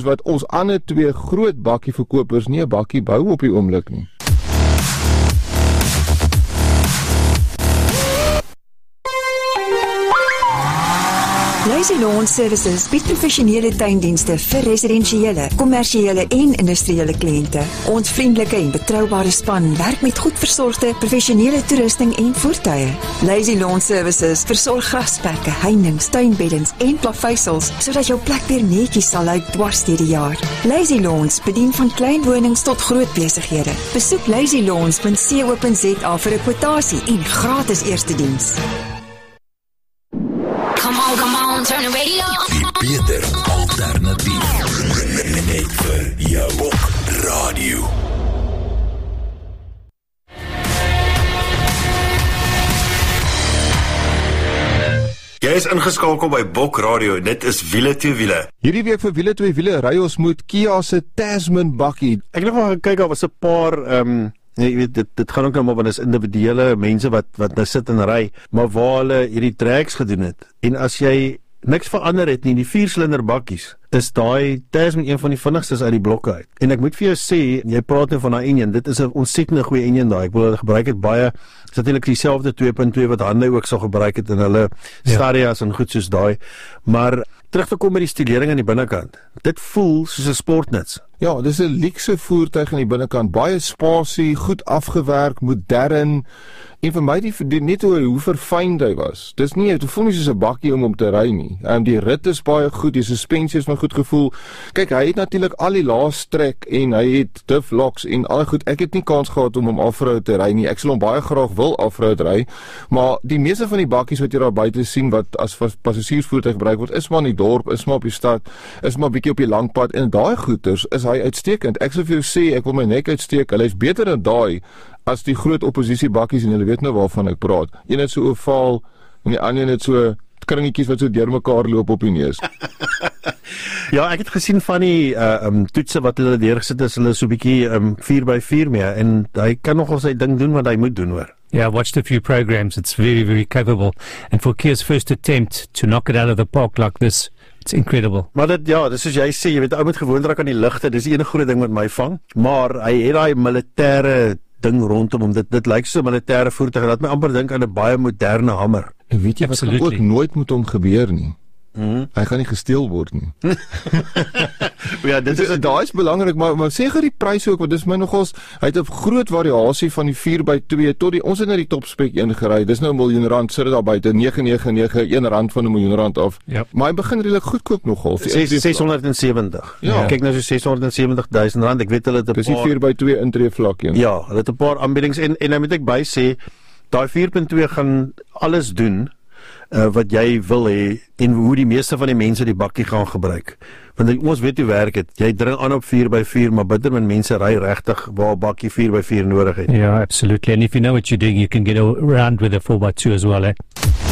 Wat ons ander twee groot bakkie verkopers nie 'n bakkie bou op die oomblik nie. Lazy Lawn Services bied professionele tuindienste vir residensiële, kommersiële en industriële kliënte. Ons vriendelike en betroubare span werk met goed versorgde professionele toerusting en voertuie. Lazy Lawn Services versorg grasperke, heininge, tuinbeddens en plaveisels sodat jou plek weer netjies sal lyk dwars deur die jaar. Lazy Lawns bedien van klein wonings tot groot besighede. Besoek lazylawns.co.za vir 'n kwotasie en gratis eerste diens. Come on, turn the radio on. Die beter alternatief. Net vir jou Bok Radio. Jy is ingeskakel by Bok Radio. Dit is Wiele twee wiele. Hierdie week vir Wiele twee wiele ry ons met Kia se Tasman bakkie. Ek het nog gaan kyk, daar was 'n paar jy weet, dit gaan ook nou maar want is individuele mense wat nou sit en ry, maar waar hulle hierdie tracks gedoen het. En as jy niks verander het nie, die 4-silinder bakkies, is daai Tasman een van die vinnigstes uit die blokke uit. En ek moet vir jou sê, jy praat nou van daai engine, dit is 'n ontsettende goeie engine daai. Ek wil hulle gebruik het baie, is natuurlik dieselfde 2.2 wat Hyundai ook sal gebruik het in hulle Stadias en goed soos daai. Maar terug te kom met die stilering aan die binnekant. Dit voel soos 'n sportnuts. Ja, dis 'n luukse voertuig aan die binnekant, baie spasie, goed afgewerk, modern. En vir my net hoe verfynd hy was. Dis nie, dit voel nie soos 'n bakkie om te ry nie. Die rit is baie goed, die suspensie is maar goed gevoel. Kyk, hy het natuurlik al die laaste trek en hy het diff locks en al goed. Ek het nie kans gehad om hom off-road te ry nie. Ek sal hom baie graag wil off-road ry, maar die meeste van die bakkies wat jy daar buite sien wat as passasiersvoertuig gebruik word, is maar in die dorp, is maar op die stad, is maar bietjie op die lang pad en daai goeters is hy uitstekend. Ek sou vir jou sê, ek wil my nek uitsteek, hulle is beter dan daai as die groot oppositiebakkies en julle weet nou waarvan ek praat. Een het so ovaal en die ander het so kringetjies wat so deurmekaar loop op die neus. Ja, ek het gesien van die toetse wat hulle deurgesit is, hulle so 'n bietjie 4x4 mee en hy kan nogal sy ding doen wat hy moet doen, hoor. Yeah, I watched a few programs. It's very, very capable. And for Kia's first attempt to knock it out of the park like this, it's incredible. Maar dis soos jy sê, jy weet, ou moet gewoond raak aan die ligte, dis die enige groot ding wat my vang. Maar hy het daai militêre ding rondom hom, dit lyk so 'n militêre voertuig, laat my amper dink aan 'n baie moderne hamer. En weet jy wat ook nooit moet hom gebeur nie? Hy gaan nie gesteel word nie. Ja, daai is belangrik, maar sê gou die pryse ook, want dis my nogals, hy het 'n groot variasie van die 4x2 tot die, ons het nou die topspec een gery, dis nou R1.000.000, sit dit daar buite, 999, R1 van R1.000.000 af. Yep. Maar hy begin redelik goedkoop nogal. 670. Ja. Kyk nou so R670,000, ek weet hulle het 'n paar... Dis die 4x2 intree vlak een. Ja, hulle het 'n paar aanbiedings en nou moet ek by sê, daai 4.2 gaan alles doen wat jy wil hê en hoe die meeste van die mense die bakkie gaan gebruik. Want ons weet hoe werk dit. Jy dring aan op 4x4, maar bitter min mense ry regtig waar 'n bakkie 4x4 nodig het. Yeah, absolutely. And if you know what you're doing, you can get around with a 4x2 as well, eh?